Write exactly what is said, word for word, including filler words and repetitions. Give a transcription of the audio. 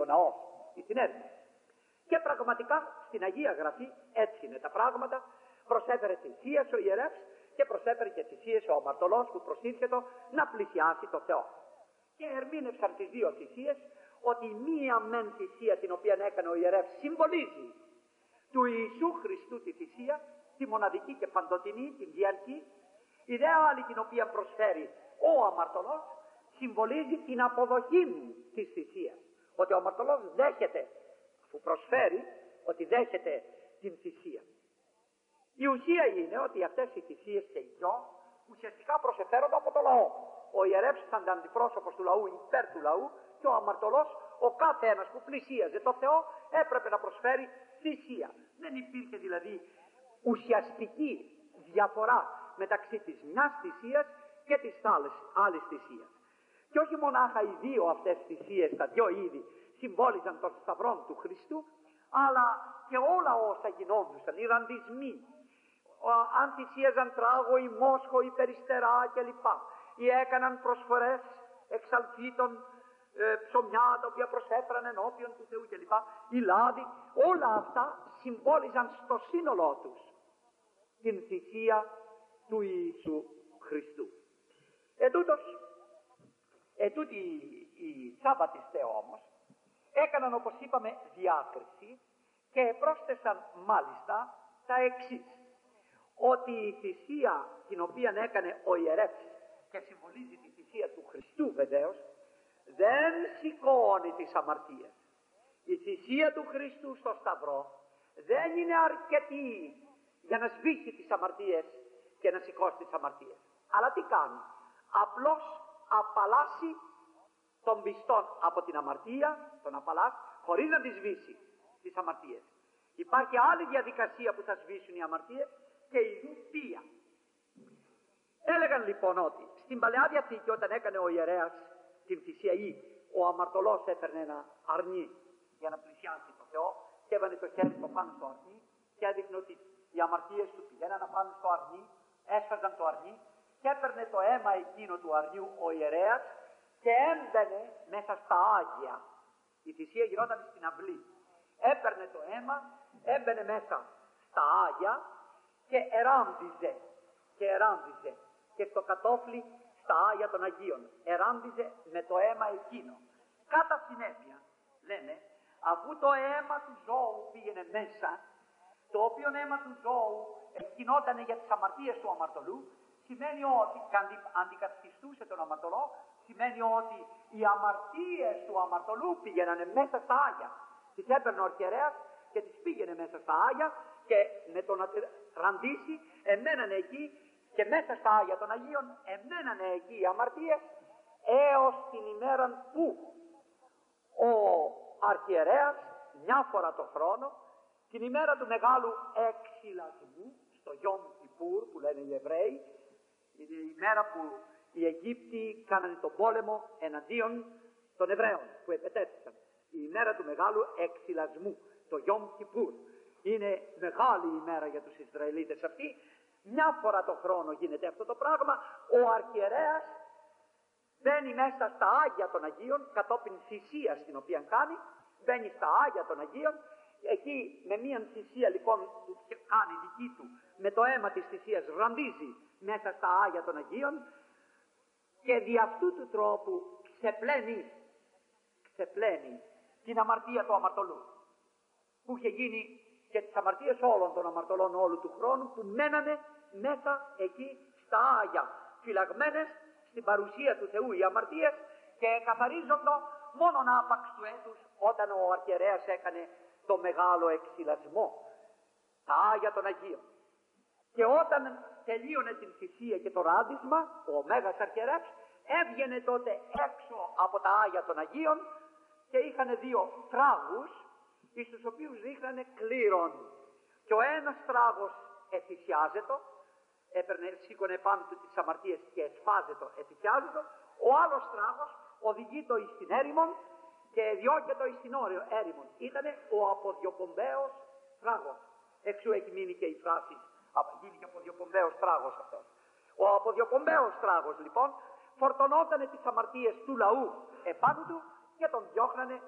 ναός ή στην έρημο. Και πραγματικά στην Αγία Γραφή έτσι είναι τα πράγματα. Προσέφερε θυσίες ο ιερεύς και προσέφερε και θυσίες ο αμαρτωλός που προσήρχεται να πλησιάσει το Θεό. Και ερμήνευσαν τις δύο θυσίες ότι η μία μεν θυσία την οποία έκανε ο ιερεύς συμβολίζει του Ιησού Χριστού τη θυσία, τη μοναδική και παντοτινή, την διαρκή. Η δε άλλη την οποία προσφέρει ο αμαρτωλός συμβολίζει την αποδοχή της θυσίας. Ότι ο αμαρτωλός δέχεται, αφού προσφέρει, ότι δέχεται την θυσία. Η ουσία είναι ότι αυτές οι θυσίες και οι δυο ουσιαστικά προσεφέρονται από το λαό. Ο ιερεύς ήταν αντιπρόσωπος του λαού, υπέρ του λαού, και ο αμαρτωλός, ο κάθε ένας που πλησίαζε το Θεό, έπρεπε να προσφέρει θυσία. Δεν υπήρχε δηλαδή ουσιαστική διαφορά μεταξύ της μιας θυσίας και της άλλης, άλλης θυσίας. Και όχι μονάχα οι δύο αυτές θυσίες, τα δυο είδη, συμβόλιζαν τον σταυρόν του Χριστού, αλλά και όλα όσα γινόντουσαν, οι ραντισμοί, αν θυσίαζαν τράγο ή μόσχο ή περιστερά κλπ. Ή έκαναν προσφορές εξαλθήτων, ε, ψωμιά τα οποία προσέφεραν ενώπιον του Θεού κλπ. Η λάδι, όλα αυτά συμβόλιζαν στο σύνολό τους την θυσία του Ιησού Χριστού. Ετούτος, ετούτοι οι Σάββατιστέ όμως έκαναν, όπως είπαμε, διάκριση και πρόσθεσαν μάλιστα τα εξής: ότι η θυσία την οποία έκανε ο ιερεύς και συμβολίζει τη θυσία του Χριστού βεβαίως, δεν σηκώνει τις αμαρτίες. Η θυσία του Χριστού στο Σταυρό δεν είναι αρκετή για να σβήσει τις αμαρτίες και να σηκώσει τις αμαρτίες. Αλλά τι κάνει? Απλώς απαλλάσσει τον πιστόν από την αμαρτία, τον απαλλάσσει, χωρίς να τη σβήσει τις αμαρτίες. Υπάρχει άλλη διαδικασία που θα σβήσουν οι αμαρτίες και η θεία. Έλεγαν λοιπόν ότι στην Παλαιά Διαθήκη, όταν έκανε ο ιερέας την θυσία ή ο αμαρτωλός έφερνε ένα αρνί για να πλησιάσει το Θεό και έβανε το χέρι του πάνω στο αρνί και έδειχνε ότι οι αμαρτίες του πηγαίναν πάνω στο αρνί, έσφαζαν το αρνί και έπαιρνε το αίμα εκείνο του αρνιού ο ιερέας και έμπαινε μέσα στα Άγια. Η θυσία γινόταν στην αυλή. Έπαιρνε το αίμα, έμπαινε μέσα στα Άγια και εράμβιζε και εράμβιζε και στο κατόφλι στα Άγια των Αγίων εράμβιζε με το αίμα εκείνο. Κατά συνέπεια λένε, αφού το αίμα του ζώου πήγαινε μέσα, το οποίο αίμα του ζώου γινόταν για τις αμαρτίες του αμαρτωλού, σημαίνει ότι αντι, αντικαθιστούσε τον αμαρτωλό, σημαίνει ότι οι αμαρτίες του αμαρτωλού πήγαιναν μέσα στα Άγια. Τις έπαιρνε ο αρχιερέας και τις πήγαινε μέσα στα Άγια και με το να ραντίσει εμένανε εκεί και μέσα στα Άγια των Αγίων εμένανε εκεί οι αμαρτίες έως την ημέρα που ο αρχιερέας μια φορά το χρόνο, την ημέρα του μεγάλου εξυλασμού, στο Γιόμ Κιπούρ που λένε οι Εβραίοι, είναι η ημέρα που οι Αιγύπτιοι κάνανε τον πόλεμο εναντίον των Εβραίων που επετέθησαν. Η ημέρα του μεγάλου εξυλασμού, το Γιόμ Κιπούρ. Είναι μεγάλη ημέρα για τους Ισραηλίτες αυτή. Μια φορά το χρόνο γίνεται αυτό το πράγμα. Ο αρχιερέας μπαίνει μέσα στα Άγια των Αγίων, κατόπιν θυσίας την οποία κάνει, μπαίνει στα Άγια των Αγίων. Εκεί με μία θυσία λοιπόν που κάνει δική του, με το αίμα της θυσίας ραντίζει μέσα στα Άγια των Αγίων και δι' αυτού του τρόπου ξεπλένει, ξεπλένει την αμαρτία του αμαρτωλού που είχε γίνει και τις αμαρτίες όλων των αμαρτωλών όλου του χρόνου που μένανε μέσα εκεί στα Άγια, φυλαγμένες στην παρουσία του Θεού οι αμαρτίες και καθαρίζονται μόνον άπαξ του έτους όταν ο αρχιερέας έκανε το μεγάλο εξυλασμό, τα Άγια των Αγίων. Και όταν τελείωνε την θυσία και το ράντισμα, ο Μέγας Αρχιερεύς έβγαινε τότε έξω από τα Άγια των Αγίων και είχαν δύο τράγους εις τους οποίους δείχνανε κλήρων. Και ο ένας τράγος εθυσιάζεται, έπαιρνε, σήκωνε πάνω του τις αμαρτίες και εσφάζεται, εθυσιάζεται. Ο άλλος τράγος οδηγείτο εις την έρημον και διώκεται εις την όρειο έρημον. Ήτανε ο αποδιοπομπαίος τράγος. Εξού έχει μείνει και η φράση, γίνει και αποδιοπομπαίος τράγος αυτός. Ο αποδιοπομπαίος τράγος λοιπόν φορτωνότανε τις αμαρτίες του λαού επάνω του και τον διώχνανε